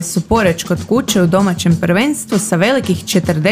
su Poreč kod kuće u domaćem prvenstvu sa velikih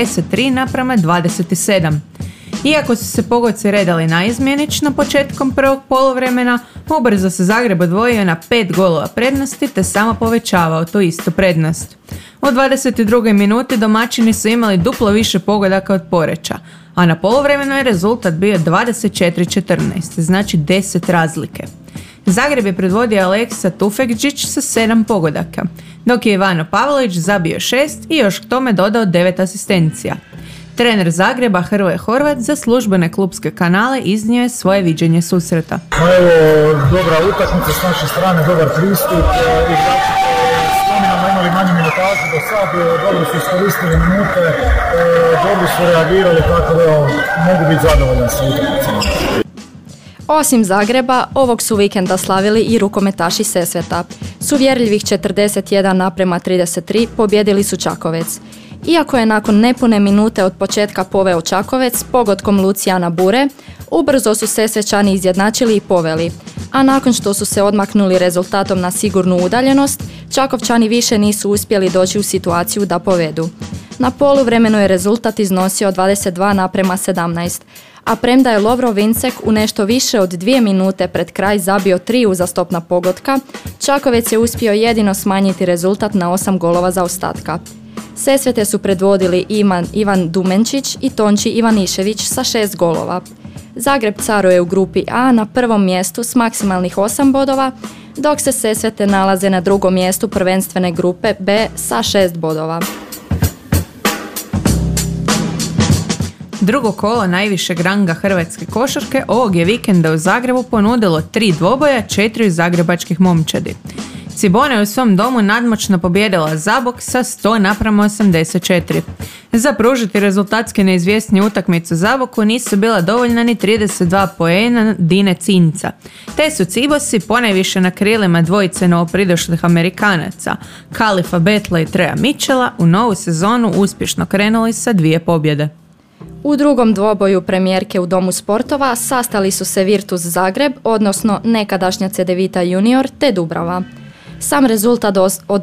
43:27. Iako su se pogodci redali naizmjenično početkom prvog poluvremena, ubrzo se Zagreb odvojio na 5 golova prednosti te samo povećavao tu istu prednost. U 22. minuti domaćini su imali duplo više pogodaka od Poreča, a na poluvremenu je rezultat bio 24:14, znači 10 razlike. Zagreb je predvodio Aleksa Tufekđić sa 7 pogodaka, dok je Ivano Pavlović zabio 6 i još k tome dodao 9 asistencija. Trener Zagreba Hrvoje Horvat za službene klubske kanale iznio je svoje viđenje susreta. Evo, dobra utakmica s naše strane, dobar pristup. Igrači s nominama imali manju minutažu do sad, dobro su iskoristili minute, dobro su reagirali, tako da mogu biti zadovoljan sa utakmicama. Osim Zagreba, ovog su vikenda slavili i rukometaši Sesveta. S uvjerljivih 41:33 pobjedili su Čakovec. Iako je nakon nepune minute od početka poveo Čakovec pogodkom Lucijana Bure, ubrzo su Sesvečani izjednačili i poveli, a nakon što su se odmaknuli rezultatom na sigurnu udaljenost, Čakovčani više nisu uspjeli doći u situaciju da povedu. Na poluvremenu je rezultat iznosio 22:17, a premda je Lovro Vincek u nešto više od 2 minute pred kraj zabio 3 uzastopna pogotka, Čakovec je uspio jedino smanjiti rezultat na 8 golova zaostatka. Sesvete su predvodili Ivan Dumenčić i Tonči Ivanišević sa 6 golova. Zagreb caruje u grupi A na prvom mjestu s maksimalnih 8 bodova, dok se Sesvete nalaze na drugom mjestu prvenstvene grupe B sa 6 bodova. Drugo kolo najvišeg ranga hrvatske košarke ovog je vikenda u Zagrebu ponudilo 3 dvoboja 4 zagrebačkih momčadi. Cibona je u svom domu nadmoćno pobijedila Zabok sa 100:84. Za pružiti rezultatski neizvjesniju utakmicu Zaboku nisu bila dovoljna ni 32 poena Dine Cinca. Te su Cibosi ponajviše na krilima dvojice novopridošlih Amerikanaca, Kalifa Betla i Treja Mitchella, u novu sezonu uspješno krenuli sa 2 pobjede. U drugom dvoboju premijerke u Domu sportova sastali su se Virtus Zagreb, odnosno nekadašnja Cedevita Junior te Dubrava. Sam rezultat od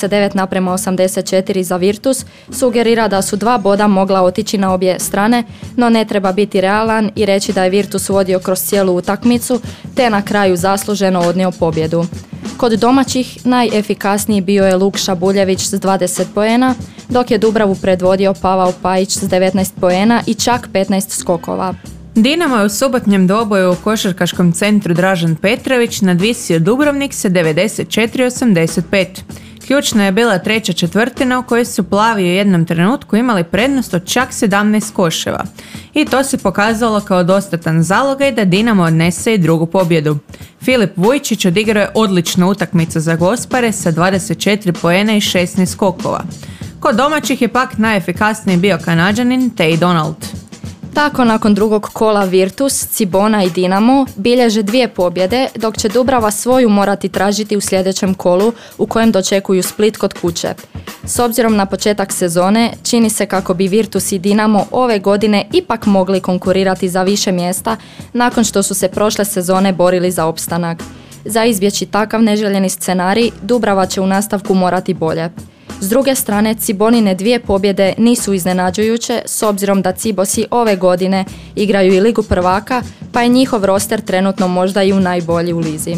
89:84 za Virtus sugerira da su 2 boda mogla otići na obje strane, no ne treba biti realan i reći da je Virtus vodio kroz cijelu utakmicu te na kraju zasluženo odnio pobjedu. Kod domaćih najefikasniji bio je Lukša Buljević s 20 poena, dok je Dubravu predvodio Pavao Pajić s 19 poena i čak 15 skokova. Dinamo je u subotnjem dvoboju u košarkaškom centru Dražen Petrović nadvisio Dubrovnik sa 94:85. Ključna je bila treća četvrtina u kojoj su plavi u jednom trenutku imali prednost od čak 17 koševa. I to se pokazalo kao dostatan zalogaj da Dinamo odnese i drugu pobjedu. Filip Vujčić odigrao je odličnu utakmicu za Gospare sa 24 poena i 16 skokova. Kod domaćih je pak najefikasniji bio Kanađanin Tej Donald. Tako nakon drugog kola Virtus, Cibona i Dinamo bilježe 2 pobjede, dok će Dubrava svoju morati tražiti u sljedećem kolu u kojem dočekuju Split kod kuće. S obzirom na početak sezone, čini se kako bi Virtus i Dinamo ove godine ipak mogli konkurirati za više mjesta nakon što su se prošle sezone borili za opstanak. Za izbjeći takav neželjeni scenarij, Dubrava će u nastavku morati bolje. S druge strane, Cibonine 2 pobjede nisu iznenađujuće s obzirom da Cibosi ove godine igraju i Ligu prvaka, pa je njihov roster trenutno možda i u najbolji u lizi.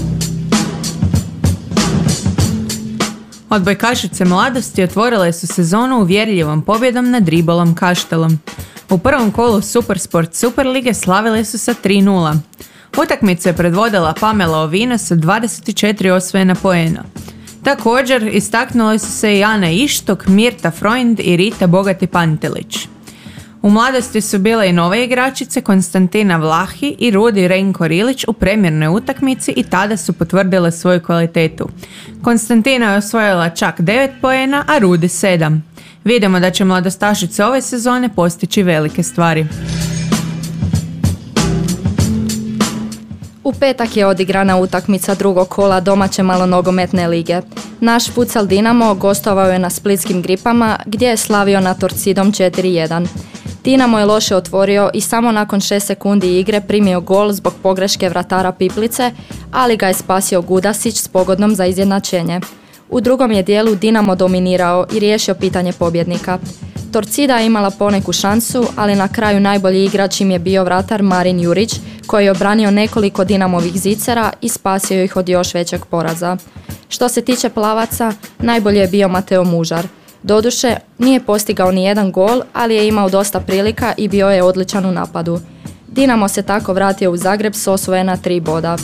Odbojkašice mladosti otvorile su sezonu uvjerljivom pobjedom nad Ribolom Kaštelom. U prvom kolu Supersport Superlige slavile su sa 3:0. Utakmicu je predvodila Pamela Ovina sa 24 osvojena poena. Također istaknuli su se i Ana Ištok, Mirta Freund i Rita Bogati Pantelić. U mladosti su bile i nove igračice Konstantina Vlahi i Rudi Renko Rilić u premjernoj utakmici i tada su potvrdile svoju kvalitetu. Konstantina je osvojila čak 9 poena, a Rudi 7. Vidimo da će mladostašice ove sezone postići velike stvari. U petak je odigrana utakmica drugog kola domaće malonogometne lige. Naš futsal Dinamo gostovao je na splitskim Gripama gdje je slavio nad Torcidom 4:1. Dinamo je loše otvorio i samo nakon 6 sekundi igre primio gol zbog pogreške vratara Piplice, ali ga je spasio Gudasić s pogodnom za izjednačenje. U drugom je dijelu Dinamo dominirao i riješio pitanje pobjednika. Torcida je imala poneku šansu, ali na kraju najbolji igrač im je bio vratar Marin Jurić, koji je obranio nekoliko Dinamovih zicera i spasio ih od još većeg poraza. Što se tiče plavaca, najbolji je bio Mateo Mužar. Doduše, nije postigao ni jedan gol, ali je imao dosta prilika i bio je odličan u napadu. Dinamo se tako vratio u Zagreb s osvojena 3 boda.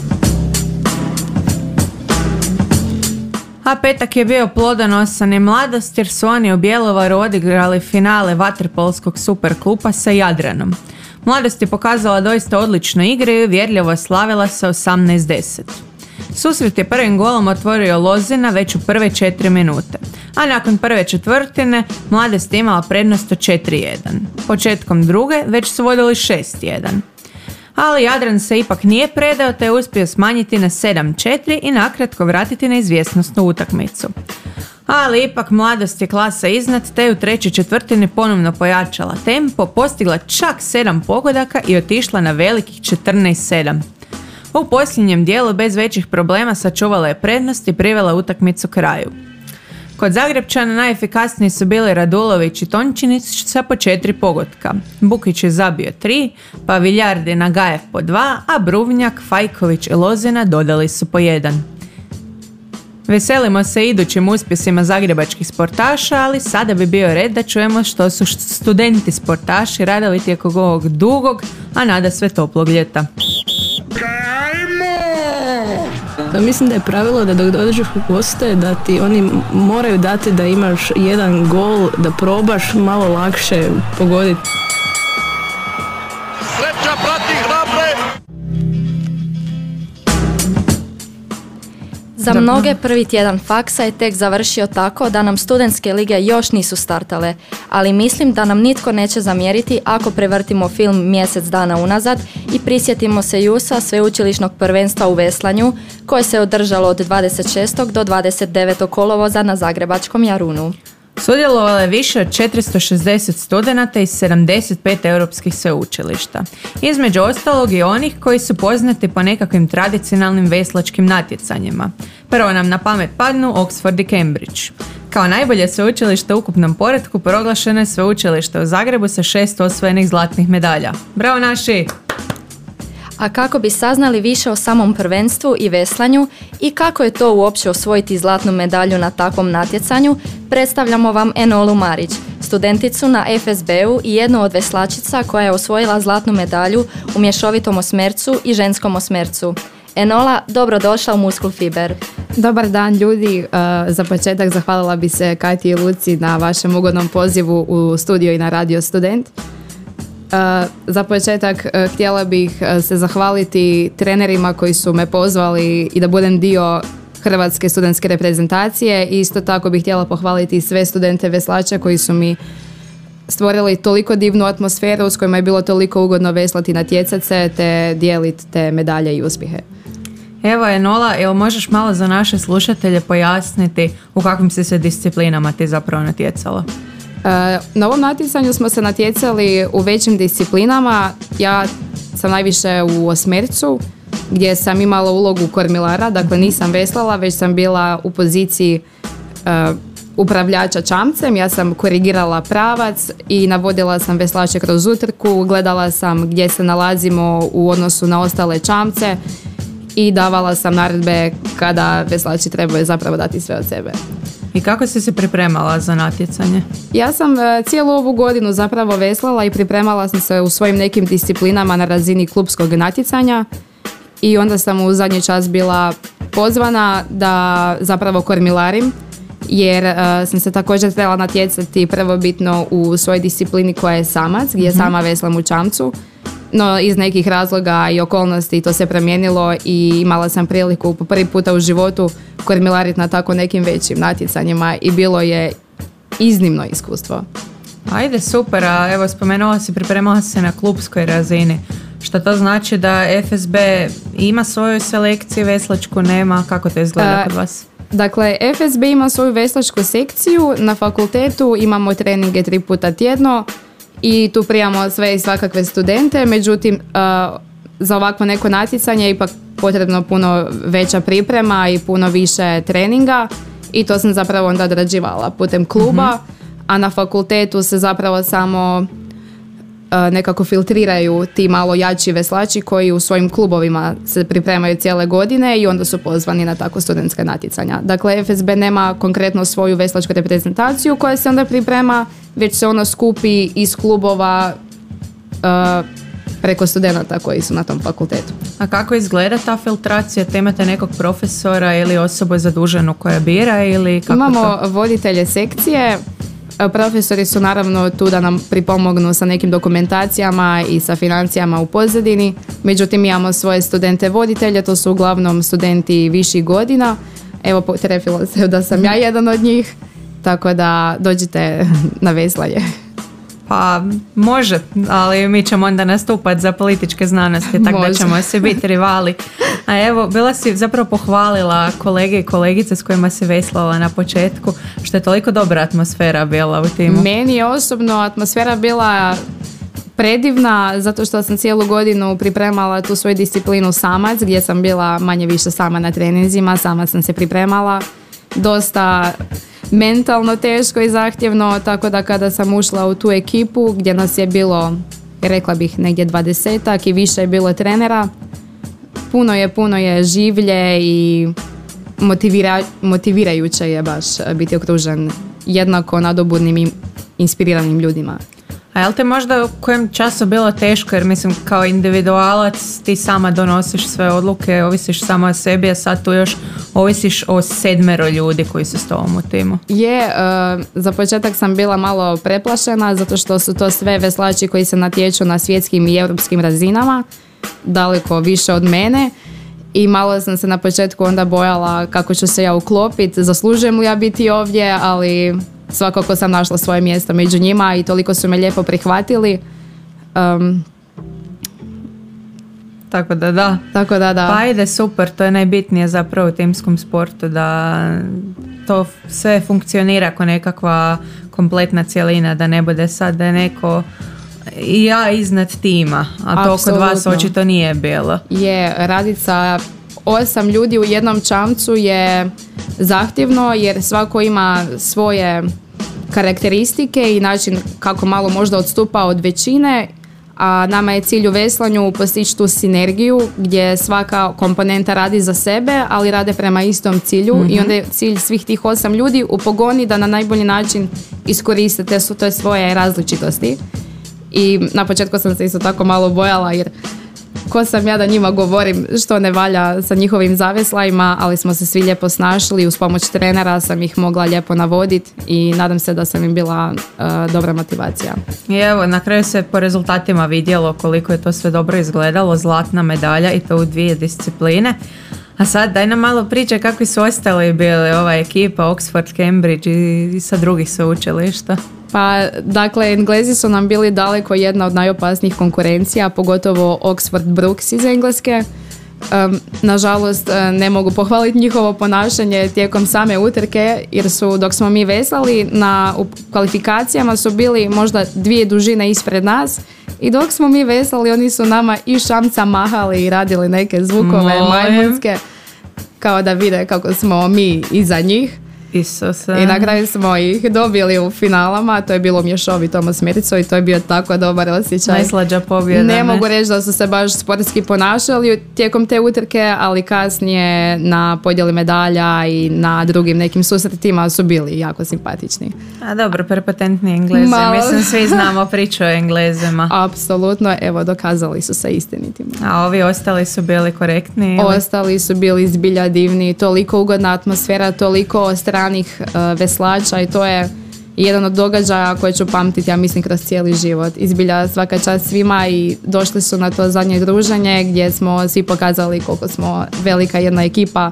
A petak je bio plodonosan i mladost jer su oni u Bjelovaru odigrali finale vaterpolskog superkupa sa Jadranom. Mladost je pokazala doista odličnu igru i uvjerljivo slavila sa 18-10. Susret je prvim golom otvorio Lozina već u prve 4 minute, a nakon prve četvrtine Mladost je imala prednost od 4-1. Početkom druge već su vodili 6-1. Ali Jadran se ipak nije predao te je uspio smanjiti na 7-4 i nakratko vratiti na izvjesnosnu utakmicu. Ali ipak Mladost je klasa iznad te u trećoj četvrtini ponovno pojačala tempo, postigla čak 7 pogodaka i otišla na velikih 14-7. U posljednjem dijelu bez većih problema sačuvala je prednost i privela utakmicu kraju. Kod Zagrepčana najefikasniji su bili Radulović i Tončinić sa po 4 pogotka. Bukić je zabio 3, pa Viljardi i Nagajev po 2, a Bruvnjak, Fajković i Lozina dodali su po 1. Veselimo se idućim uspjesima zagrebačkih sportaša, ali sada bi bio red da čujemo što su studenti sportaši radili tijekom ovog dugog, a nada sve toplog ljeta. Mislim da je pravilo da dok dođeš u goste da ti oni moraju dati da imaš jedan gol, da probaš malo lakše pogoditi. Sreća prati hrabre! Za mnoge prvi tjedan faksa je tek završio tako da nam studentske lige još nisu startale, ali mislim da nam nitko neće zamjeriti ako prevrtimo film mjesec dana unazad i prisjetimo se JUS-a sveučilišnog prvenstva u veslanju koje se održalo od 26. do 29. kolovoza na zagrebačkom Jarunu. Sudjelovalo je više od 460 studenata iz 75 europskih sveučilišta. Između ostalog i onih koji su poznati po nekakvim tradicionalnim veslačkim natjecanjima. Prvo nam na pamet padnu Oxford i Cambridge. Kao najbolje sveučilište u ukupnom poretku proglašeno je sveučilište u Zagrebu sa 6 osvojenih zlatnih medalja. Bravo naši! A kako bi saznali više o samom prvenstvu i veslanju i kako je to uopće osvojiti zlatnu medalju na takvom natjecanju, predstavljamo vam Enolu Marić, studenticu na FSB-u i jednu od veslačica koja je osvojila zlatnu medalju u mješovitom osmercu i ženskom osmercu. Enola, dobrodošla u Muskul Fiber. Dobar dan ljudi, za početak zahvalila bi se Kati i Luci na vašem ugodnom pozivu u studio i na Radio Student. Za početak htjela bih se zahvaliti trenerima koji su me pozvali i da budem dio hrvatske studentske reprezentacije i isto tako bih htjela pohvaliti sve studente veslača koji su mi stvorili toliko divnu atmosferu s kojima je bilo toliko ugodno veslati, natjecati se te dijeliti te medalje i uspjehe. Evo Enola, jel možeš malo za naše slušatelje pojasniti u kakvim si se disciplinama ti zapravo natjecala? Na ovom natjecanju smo se natjecali u većim disciplinama. Ja sam najviše u osmercu gdje sam imala ulogu kormilara, dakle nisam veslala, već sam bila u poziciji upravljača čamcem. Ja sam korigirala pravac i navodila sam veslače kroz utrku, gledala sam gdje se nalazimo u odnosu na ostale čamce i davala sam naredbe kada veslači trebaju zapravo dati sve od sebe. I kako si se pripremala za natjecanje? Ja sam cijelu ovu godinu zapravo veslala i pripremala sam se u svojim nekim disciplinama na razini klupskog natjecanja i onda sam u zadnji čas bila pozvana da zapravo kormilarim jer sam se također trebala natjecati prvobitno u svojoj disciplini koja je samac, gdje sama veslam u čamcu. No iz nekih razloga i okolnosti to se promijenilo i imala sam priliku po prvi puta u životu kormilariti na tako nekim većim natjecanjima i bilo je iznimno iskustvo. Ajde, super, a evo spomenula si, pripremala se na klupskoj razini. Što to znači da FSB ima svoju selekciju veslačku, nema? Kako to izgleda kod vas? Dakle, FSB ima svoju veslačku sekciju, na fakultetu imamo treninge 3 puta tjedno i tu primamo sve i svakakve studente, međutim za ovakvo neko natjecanje je ipak potrebno puno veća priprema i puno više treninga i to sam zapravo onda odrađivala putem kluba, a na fakultetu se zapravo samo nekako filtriraju ti malo jači veslači koji u svojim klubovima se pripremaju cijele godine i onda su pozvani na tako studentska natjecanja. Dakle, FSB nema konkretno svoju veslačku reprezentaciju koja se onda priprema, već se ono skupi iz klubova preko studenta koji su na tom fakultetu. A kako izgleda ta filtracija? Te imate nekog profesora ili osobu zaduženu koja bira ili kako Imamo voditelje sekcije. Profesori su naravno tu da nam pripomognu sa nekim dokumentacijama i sa financijama u pozadini. Međutim, imamo svoje studente voditelje, to su uglavnom studenti viših godina. Evo, potrefilo se da sam ja jedan od njih, tako da dođite na veslanje. Pa može, ali mi ćemo onda nastupati za političke znanosti, tako da ćemo se biti rivali. A evo, bila si zapravo pohvalila kolege i kolegice s kojima si veslala na početku, što je toliko dobra atmosfera bila u timu. Meni je osobno atmosfera bila predivna, zato što sam cijelu godinu pripremala tu svoju disciplinu samac, gdje sam bila manje više sama na treninzima, sama sam se pripremala. Dosta mentalno teško i zahtjevno, tako da kada sam ušla u tu ekipu gdje nas je bilo, rekla bih, negdje 20-ak i više je bilo trenera, puno je življe i motivirajuće je baš biti okružen jednako nadobudnim i inspiriranim ljudima. A jel te možda u kojem času bilo teško, jer mislim kao individualac ti sama donosiš sve odluke, ovisiš samo o sebi, a sad tu još ovisiš o 7 ljudi koji su s tobom u timu. Za početak sam bila malo preplašena zato što su to sve veslači koji se natječu na svjetskim i europskim razinama, daleko više od mene. I malo sam se na početku onda bojala kako ću se ja uklopiti, zaslužujem li ja biti ovdje, ali svakako sam našla svoje mjesto među njima i toliko su me lijepo prihvatili. Tako da. Pa ide super, to je najbitnije zapravo u timskom sportu, da to sve funkcionira kao nekakva kompletna cjelina, da ne bude sad da je neko i ja iznad tima, a to kod vas očito nije bilo. Raditi sa 8 ljudi u jednom čamcu je zahtjevno jer svako ima svoje karakteristike i način kako malo možda odstupa od većine, a nama je cilj u veslanju postići tu sinergiju gdje svaka komponenta radi za sebe, ali rade prema istom cilju i onda je cilj svih tih 8 ljudi u pogoni da na najbolji način iskoriste te svoje različitosti. I na početku sam se isto tako malo bojala jer ko sam ja da njima govorim što ne valja sa njihovim zaveslajima, ali smo se svi lijepo snašli, uz pomoć trenera sam ih mogla lijepo navoditi i nadam se da sam im bila dobra motivacija. I evo, na kraju se po rezultatima vidjelo koliko je to sve dobro izgledalo, zlatna medalja i to u 2 discipline. A sad daj nam malo priče kakvi su ostali bili ova ekipa Oxford, Cambridge i sa drugih sveučilišta. Pa, dakle, Englezi su nam bili daleko jedna od najopasnijih konkurencija, pogotovo Oxford Brooks iz Engleske. Nažalost, ne mogu pohvaliti njihovo ponašanje tijekom same utrke, jer su, dok smo mi veslali, u kvalifikacijama su bili možda 2 dužine ispred nas i dok smo mi veslali, oni su nama iz šamca mahali i radili neke zvukove majmunske, kao da vide kako smo mi iza njih. Isuse. I na kraju smo ih dobili u finalama, to je bilo mješovito Merico i to je bio tako dobar osjećaj. Najslađa pobjeda. Ne mogu reći da su se baš sportski ponašali tijekom te utrke, ali kasnije na podjeli medalja i na drugim nekim susretima su bili jako simpatični. A dobro, prepotentni Englezi. Mislim, svi znamo priču o Englezima. Apsolutno, evo, dokazali su se istinitima. A ovi ostali su bili korektni? Ili? Ostali su bili zbilja divni, toliko ugodna atmosfera, toliko stranih veslača i to je jedan od događaja koje ću pamtiti, ja mislim, kroz cijeli život. Izbilja svaka čast svima i došli su na to zadnje druženje gdje smo svi pokazali koliko smo velika jedna ekipa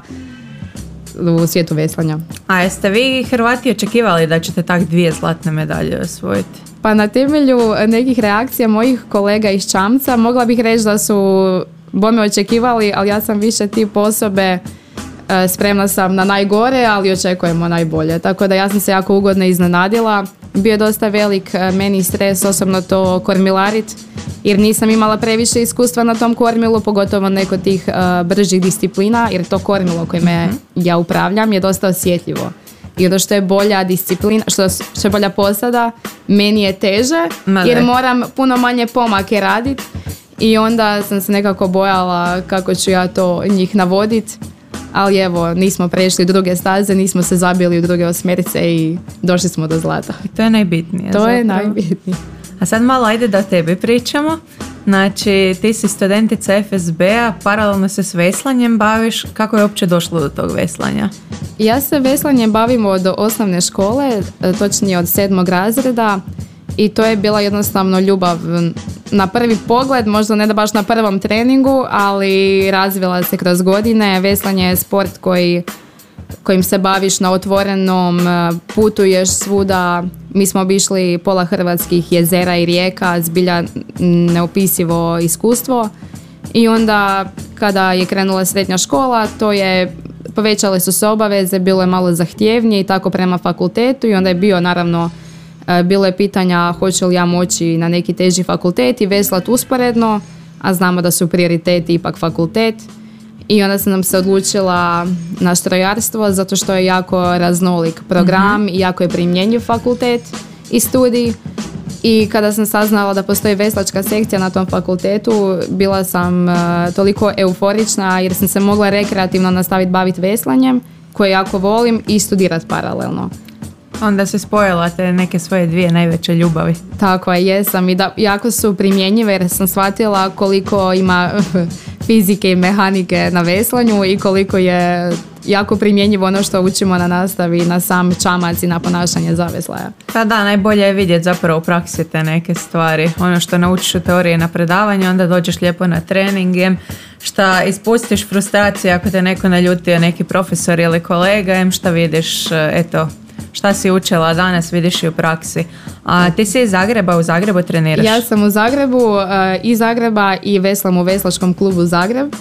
u svijetu veslanja. A jeste vi Hrvati očekivali da ćete tak 2 zlatne medalje osvojiti? Pa na temelju nekih reakcija mojih kolega iz čamca mogla bih reći da su bome očekivali, ali ja sam više tip osobe, spremna sam na najgore, ali očekujemo najbolje. Tako da ja sam se jako ugodno iznenadila. Bio je dosta velik meni stres osobno to kormilarit, jer nisam imala previše iskustva na tom kormilu, pogotovo neko tih bržih disciplina, jer to kormilo kojime ja upravljam je dosta osjetljivo. i ono što je bolja disciplina, što je bolja posada, meni je teže jer moram puno manje pomake raditi i onda sam se nekako bojala kako ću ja to njih navoditi. Ali evo, nismo prešli druge staze, nismo se zabili u druge osmerice i došli smo do zlata. To je najbitnije. To je najbitnije. A sad malo ajde da o tebi pričamo. Znači, ti si studentica FSB-a, paralelno se s veslanjem baviš. Kako je uopće došlo do tog veslanja? Ja se veslanjem bavim od osnovne škole, točnije od 7. razreda. I to je bila jednostavno ljubav na prvi pogled, možda ne da baš na prvom treningu, ali razvila se kroz godine. Veslanje je sport kojim se baviš na otvorenom, putuješ svuda. Mi smo obišli pola hrvatskih jezera i rijeka, zbilja neopisivo iskustvo. I onda kada je krenula srednja škola, povećale su se obaveze, bilo je malo zahtjevnije i tako prema fakultetu i onda je bio naravno bilo je pitanja hoću li ja moći na neki teži fakultet i veslat usporedno, a znamo da su prioriteti ipak fakultet. I onda sam nam se odlučila na strojarstvo zato što je jako raznolik program i jako je primjenjiv fakultet i studij. I kada sam saznala da postoji veslačka sekcija na tom fakultetu, bila sam toliko euforična jer sam se mogla rekreativno nastaviti baviti veslanjem, koje jako volim, i studirati paralelno. Onda se spojila te neke svoje dvije najveće ljubavi. Tako je, jesam, i da jako su primjenjive jer sam shvatila koliko ima fizike i mehanike na veslanju i koliko je jako primjenjivo ono što učimo na nastavi, na sam čamac i na ponašanje zaveslaja. Pa da, najbolje je vidjeti zapravo u praksi te neke stvari. Ono što naučiš u teoriji na predavanju, onda dođeš lijepo na trening, šta ispustiš frustracije ako te neko naljutio, neki profesor ili kolega, šta vidiš, eto, šta si učila danas, vidiš i u praksi. A ti si iz Zagreba, u Zagrebu treniraš? Ja sam u Zagrebu, iz Zagreba, i veslam u Veslačkom klubu Zagreb.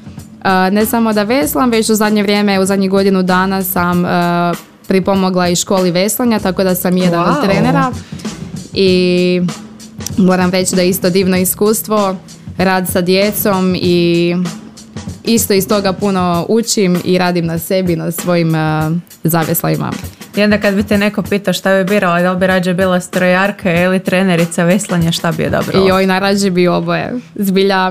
Ne samo da veslam, već u zadnje vrijeme, u zadnjih godinu dana sam pripomogla i školi veslanja, tako da sam jedan od trenera. I moram reći da je isto divno iskustvo, rad sa djecom, i isto iz toga puno učim i radim na sebi, na svojim zaveslajima. I onda kad bi te neko pitao šta bi birala, da li bi rađe bila strojarka ili trenerica veslanja, šta bi je dobro? Joj, najrađe bi oboje. Zbilja,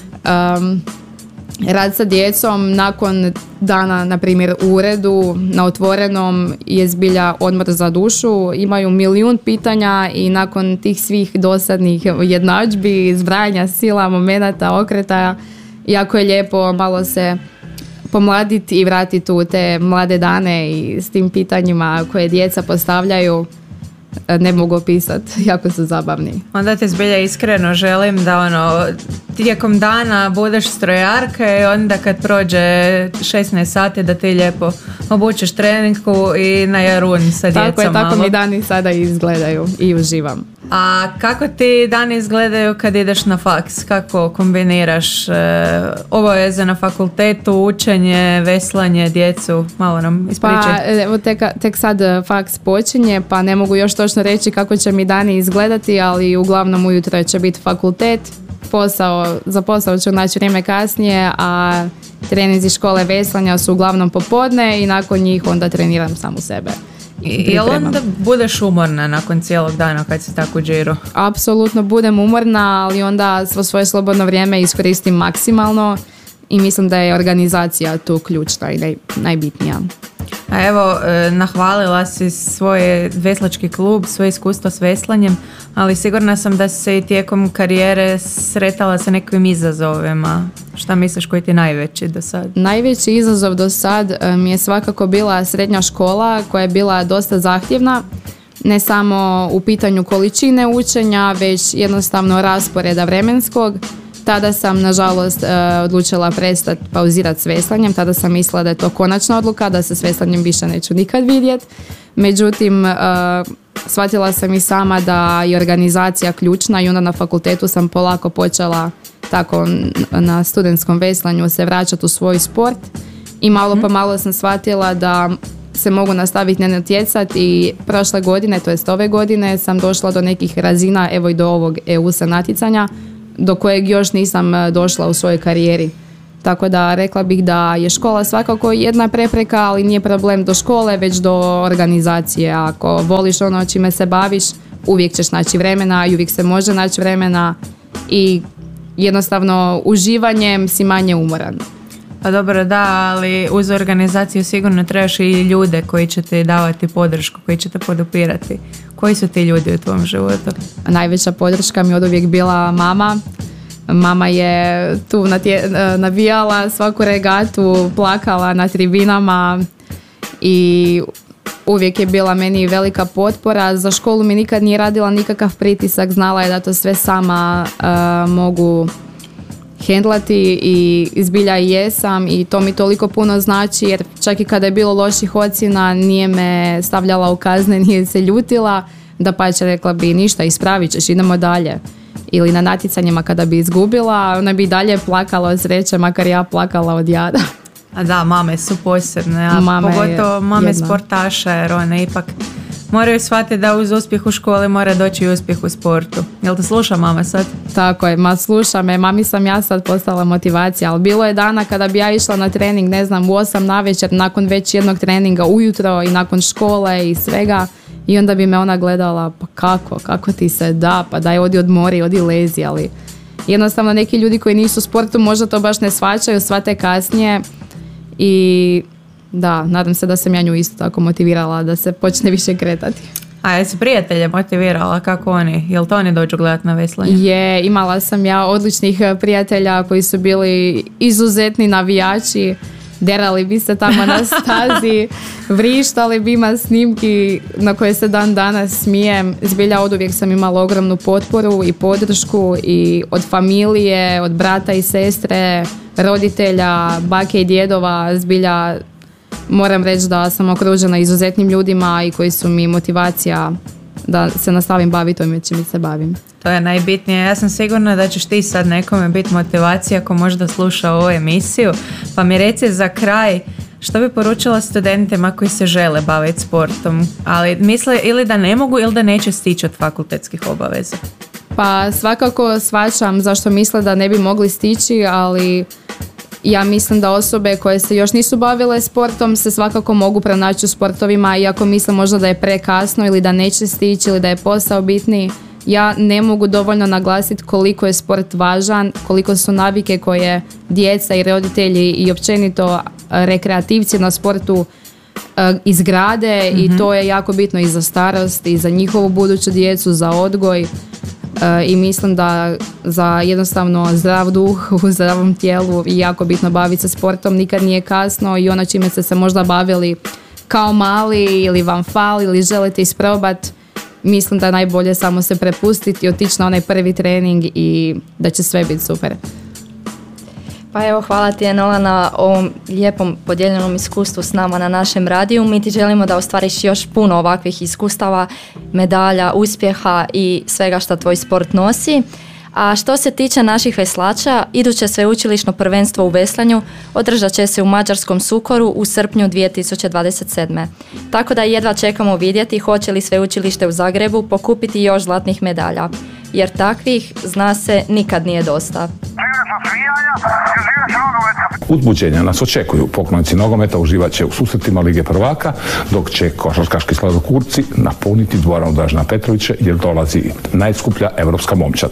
rad sa djecom nakon dana, na primjer, u uredu, na otvorenom, je zbilja odmor za dušu. Imaju milijun pitanja i nakon tih svih dosadnih jednadžbi, zbrajanja sila, momenata, okretaja, jako je lijepo malo se pomladiti i vratiti u te mlade dane i s tim pitanjima koje djeca postavljaju. Ne mogu opisati, jako su zabavni. Onda te zbilja iskreno želim da tijekom dana budeš strojarka i onda kad prođe 16 sati da ti lijepo obučeš treningku i na jarun sa djecom. Tako mi dani sada izgledaju i uživam. A kako ti dani izgledaju kad ideš na faks? Kako kombiniraš obaveze na fakultetu, učenje, veslanje, djecu? Malo nam ispričaj. Pa tek sad faks počinje, pa ne mogu još točno reći kako će mi dani izgledati, ali uglavnom ujutro će biti fakultet. Za posao ću naći vrijeme kasnije, a treninzi škole veslanja su uglavnom popodne i nakon njih onda treniram samu sebe. Jel onda budeš umorna nakon cijelog dana kad si tako u džiru? Apsolutno budem umorna, ali onda svoje slobodno vrijeme iskoristim maksimalno i mislim da je organizacija tu ključna i najbitnija. A evo, nahvalila si svoj veslački klub, svoje iskustvo s veslanjem, ali sigurna sam da si se i tijekom karijere sretala sa nekim izazovima. Šta misliš koji ti je najveći do sad? Najveći izazov do sad mi je svakako bila srednja škola, koja je bila dosta zahtjevna. Ne samo u pitanju količine učenja, već jednostavno rasporeda vremenskog. Tada sam, nažalost, odlučila prestati pauzirati s veslanjem. Tada sam mislila da je to konačna odluka, da se s veslanjem više neću nikad vidjeti. Međutim, shvatila sam i sama da je organizacija ključna i onda na fakultetu sam polako počela tako na studentskom veslanju se vraćati u svoj sport. I malo po malo sam shvatila da se mogu nastaviti ne natjecati i prošle godine, to jest ove godine, sam došla do nekih razina, evo i do ovog EU-sa natjecanja, do kojeg još nisam došla u svojoj karijeri. Tako da rekla bih da je škola svakako jedna prepreka, ali nije problem do škole, već do organizacije. Ako voliš ono čime se baviš, uvijek ćeš naći vremena i uvijek se može naći vremena i jednostavno uživanjem si manje umoran. Pa dobro, da, ali uz organizaciju sigurno trebaš i ljude koji će ti davati podršku, koji će te podupirati. Koji su ti ljudi u tvom životu? Najveća podrška mi je oduvijek bila mama. Mama je tu navijala svaku regatu, plakala na tribinama i uvijek je bila meni velika potpora. Za školu mi nikad nije radila nikakav pritisak, znala je da to sve sama mogu hendlati i zbilja i jesam i to mi toliko puno znači jer čak i kada je bilo loših ocjena nije me stavljala u kazne, nije se ljutila, dapače rekla bi ništa, ispravit ćeš, idemo dalje. Ili na natjecanjima kada bi izgubila, ona bi dalje plakala od sreće, makar ja plakala od jada. A da, mame su posebne, a pogotovo mame sportaša, jer one ipak moraju shvatiti da uz uspjeh u školi mora doći i uspjeh u sportu. Jel te sluša mama sad? Tako je, sluša me, mami sam ja sad postala motivacija, ali bilo je dana kada bi ja išla na trening, ne znam, u 8 navečer, nakon već jednog treninga ujutro i nakon škole i svega, i onda bi me ona gledala, pa kako ti se da, pa daj odi odmori, odi lezi, ali jednostavno neki ljudi koji nisu u sportu možda to baš ne shvaćaju, shvate kasnije i da, nadam se da sam ja nju isto tako motivirala da se počne više kretati. A jesi prijatelje motivirala, kako oni? Jel to oni dođu gledati na veslanje? Je, imala sam ja odličnih prijatelja koji su bili izuzetni navijači, derali bi se tamo na stazi, vrištali bi, ima snimki na koje se dan danas smijem. Zbilja oduvijek sam imala ogromnu potporu i podršku i od familije, od brata i sestre, roditelja, bake i djedova. Zbilja moram reći da sam okružena izuzetnim ljudima i koji su mi motivacija da se nastavim baviti ovime čime se bavim. To je najbitnije. Ja sam sigurna da ćeš ti sad nekome biti motivacija ako možda sluša ovu emisiju. Pa mi reci za kraj, što bi poručila studentima koji se žele baviti sportom, ali misle ili da ne mogu ili da neće stići od fakultetskih obaveza? Pa svakako shvaćam zašto misle da ne bi mogli stići, ali ja mislim da osobe koje se još nisu bavile sportom se svakako mogu pronaći u sportovima, iako misle možda da je prekasno ili da neće stići ili da je posao bitniji. Ja ne mogu dovoljno naglasiti koliko je sport važan, koliko su navike koje djeca i roditelji i općenito rekreativci na sportu izgrade i to je jako bitno i za starost i za njihovu buduću djecu, za odgoj. I mislim da za jednostavno zdrav duh u zdravom tijelu je jako bitno baviti se sportom, nikad nije kasno i ono čime ste se možda bavili kao mali ili vam fali ili želite isprobati, mislim da je najbolje samo se prepustiti i otići na onaj prvi trening i da će sve biti super. Pa evo, hvala ti Enola na ovom lijepom podijeljenom iskustvu s nama na našem radiju. Mi ti želimo da ostvariš još puno ovakvih iskustava, medalja, uspjeha i svega što tvoj sport nosi. A što se tiče naših veslača, iduće sveučilišno prvenstvo u veslanju održat će se u mađarskom Sukoru u srpnju 2027. Tako da jedva čekamo vidjeti hoće li sveučilište u Zagrebu pokupiti još zlatnih medalja. Jer takvih, zna se, nikad nije dosta. Uzbuđenja nas očekuju. Poklonici nogometa uživat će u susretima Lige prvaka, dok će košarkaški sladokurci napuniti dvoranu Dražena Petrovića jer dolazi najskuplja europska momčad.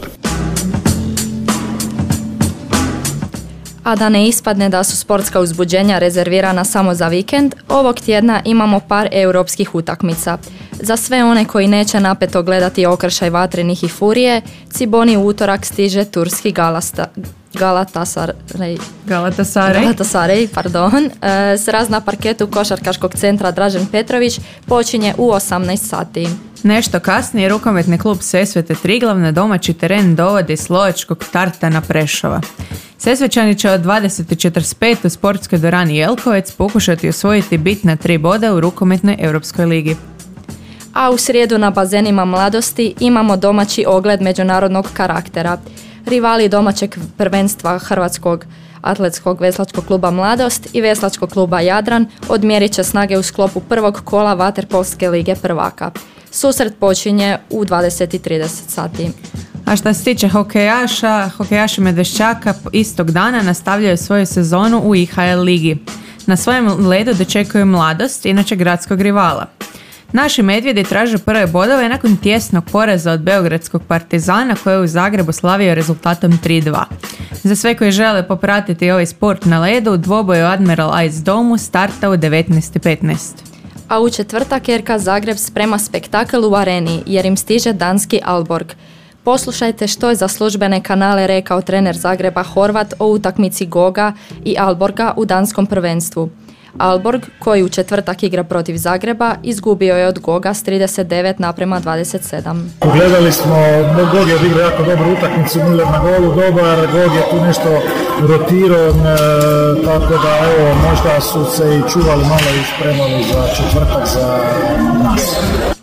A da ne ispadne da su sportska uzbuđenja rezervirana samo za vikend, ovog tjedna imamo par europskih utakmica. Za sve one koji neće napeto gledati okršaj Vatrenih i Furije, Ciboni u utorak stiže turski Galatasaray, sraz na parketu košarkaškog centra Dražen Petrović počinje u 18 sati. Nešto kasnije rukometni klub Sesvete Triglav na domaći teren dovodi slovačkog Tartana Prešova. Sesvećani će od 20:45 u sportskoj dvorani Jelkovec pokušati osvojiti bitna 3 boda u rukometnoj Europskoj ligi. A u srijedu na bazenima Mladosti imamo domaći ogled međunarodnog karaktera. Rivali domaćeg prvenstva Hrvatskog atletskog veslačkog kluba Mladost i veslačkog kluba Jadran odmjerit će snage u sklopu prvog kola Vaterpolske lige prvaka. Susret počinje u 20:30 sati. A što se tiče hokejaši Medveščaka istog dana nastavljaju svoju sezonu u IHL ligi. Na svojem ledu dočekuju Mladost, inače gradskog rivala. Naši medvjedi traže prve bodove nakon tjesnog poraza od beogradskog Partizana koji je u Zagrebu slavio rezultatom 3-2. Za sve koji žele popratiti ovaj sport na ledu, dvoboj u Admiral Ice domu starta u 19:15. A u četvrtak RK Zagreb sprema spektakl u areni jer im stiže danski Aalborg. Poslušajte što je za službene kanale rekao trener Zagreba Horvat o utakmici Goga i Aalborga u danskom prvenstvu. Aalborg, koji u četvrtak igra protiv Zagreba, izgubio je od Goga s 39:27. Gledali smo, Gog je odigrao jako dobru utakmicu, Miller na golu dobar, Gog je tu nešto rotirao, tako da evo, možda su se i čuvali malo i spremali za četvrtak za nas.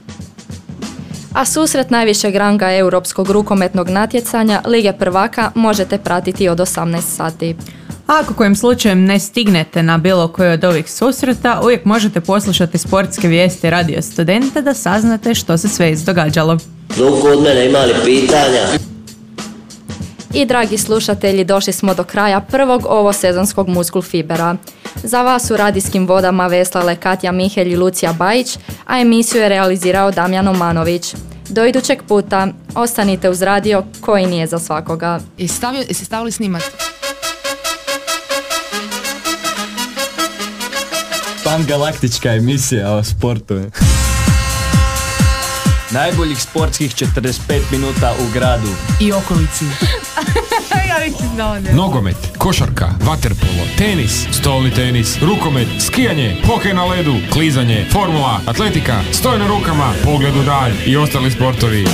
A susret najvišeg ranga europskog rukometnog natjecanja Lige prvaka možete pratiti od 18 sati. A ako kojim slučajem ne stignete na bilo koji od ovih susreta, uvijek možete poslušati sportske vijesti Radio Studenta da saznate što se sve izdogađalo. Dok od mene imali pitanja. I dragi slušatelji, došli smo do kraja prvog ovosezonskog Muskul Fibera. Za vas u radijskim vodama veslale Katja Mihelj i Lucija Bajić, a emisiju je realizirao Damjan Omanović. Do idućeg puta, ostanite uz radio koji nije za svakoga. Jesi stavili snimat? Pangalaktička emisija o sportu. Najboljih sportskih 45 minuta u gradu I okolici. Nogomet, košarka, vaterpolo, tenis, stolni tenis, rukomet, skijanje, hokej na ledu, klizanje, formula, atletika, stoj na rukama, pogled u dalj i ostali sportovi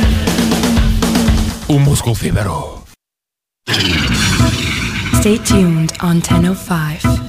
u Muskul Fiberu. Stay tuned on 1005.